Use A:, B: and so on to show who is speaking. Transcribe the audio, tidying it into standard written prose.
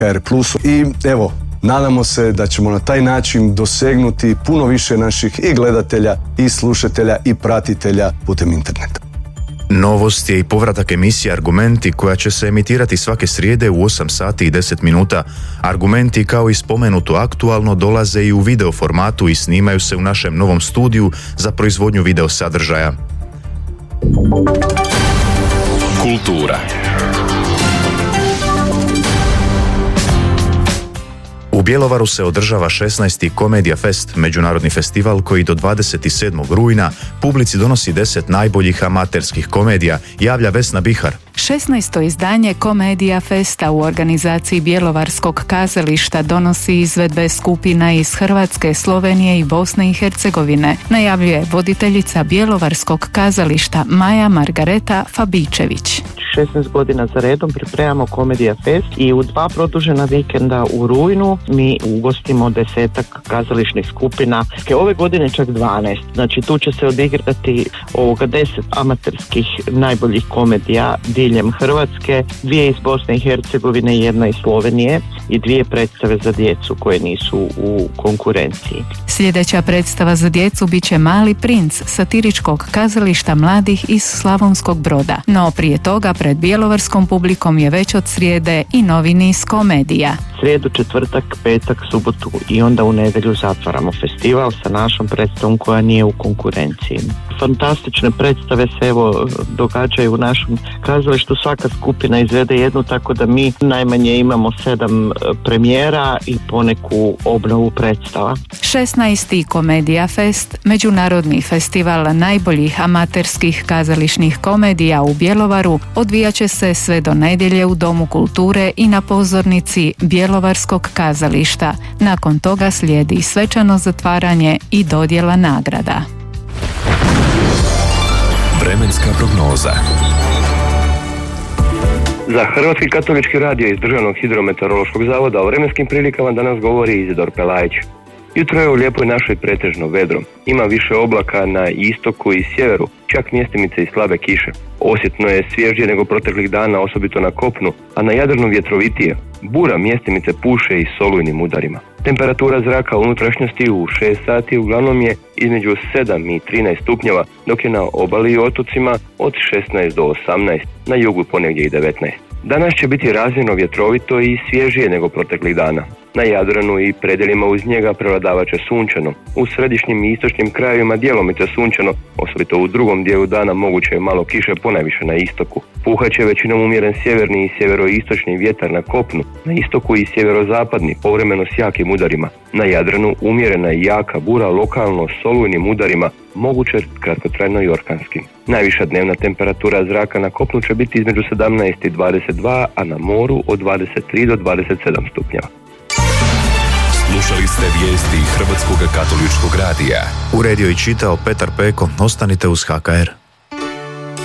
A: HR+. I evo, nadamo se da ćemo na taj način dosegnuti puno više naših i gledatelja, i slušatelja, i pratitelja putem interneta.
B: Novost je i povratak emisije Argumenti koja će se emitirati svake srijede u 8 sati i 10 minuta. Argumenti kao i spomenuto aktualno dolaze i u video formatu i snimaju se u našem novom studiju za proizvodnju video sadržaja.
C: Kultura.
B: U Bjelovaru se održava 16. Komedija Fest, međunarodni festival koji do 27. rujna publici donosi 10 najboljih amaterskih komedija, javlja Vesna Bihar.
D: 16. izdanje Komedija Festa u organizaciji Bjelovarskog kazališta donosi izvedbe skupina iz Hrvatske, Slovenije i Bosne i Hercegovine, najavljuje voditeljica Bjelovarskog kazališta Maja Margareta Fabičević.
E: 16 godina za redom pripremamo Komedija Fest i u 2 produžena vikenda u rujnu mi ugostimo 10 kazališnih skupina. Ove godine čak 12. Znači tu će se odigrati 10 amaterskih najboljih komedija diljem Hrvatske, 2 iz Bosne i Hercegovine, 1 iz Slovenije i 2 predstave za djecu koje nisu u konkurenciji.
D: Sljedeća predstava za djecu bit će Mali princ satiričkog kazališta mladih iz Slavonskog Broda. No prije toga pred bjelovarskom publikom je već od srijede i novi niz komedija.
E: Srijedu, četvrtak, petak, subotu i onda u nedjelju zatvaramo festival sa našom predstavom koja nije u konkurenciji. Fantastične predstave se događaju u našem kazalištu, svaka skupina izvede jednu, tako da mi najmanje imamo 7 premijera i poneku obnovu predstava.
D: 16. Komedija Fest, međunarodni festival najboljih amaterskih kazališnih komedija u Bjelovaru, odvijat će se sve do nedjelje u Domu kulture i na pozornici Bjelovarskog kazališta. Nakon toga slijedi svečano zatvaranje i dodjela nagrada.
C: Vremenska prognoza.
F: Za Hrvatski katolički radio iz Državnog hidrometeorološkog zavoda o vremenskim prilikama danas govori Izidor Pelajić. Jutro je u lijepoj našoj pretežno vedro. Ima više oblaka na istoku i sjeveru, čak mjestimice i slabe kiše. Osjetno je svježije nego proteklih dana, osobito na kopnu, a na Jadranu vjetrovitije. Bura mjestimice puše i s olujnim udarima. Temperatura zraka u unutrašnjosti u 6 sati uglavnom je između 7 i 13 stupnjeva, dok je na obali i otocima od 16 do 18, na jugu ponegdje i 19. Danas će biti razmjerno vjetrovito i svježije nego proteklih dana. Na Jadranu i predjelima uz njega prevladavat će sunčano. U središnjim i istočnim krajevima djelomice sunčano, osobito u drugom dijelu dana moguće je malo kiše, ponajviše na istoku. Puhat će većinom umjeren sjeverni i sjeveroistočni vjetar na kopnu, na istoku i sjeverozapadni, povremeno s jakim udarima. Na Jadranu umjerena i jaka bura, lokalno s olujnim udarima, moguće kratkotrajno i orkanskim. Najviša dnevna temperatura zraka na kopnu će biti između 17 i 22, a na moru od 23 do 27 stupnjeva.
C: Slušali ste vijesti Hrvatskog katoličkog radija.
B: Uredio i čitao Petar Peko. Ostanite uz HKR.